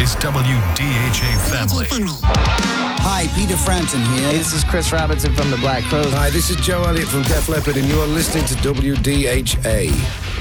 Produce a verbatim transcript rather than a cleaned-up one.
is W D H A Family. Hi, Peter Frampton here. Hey, this is Chris Robinson from the Black Crowes. Hi, this is Joe Elliott from Def Leppard, and you are listening to W D H A.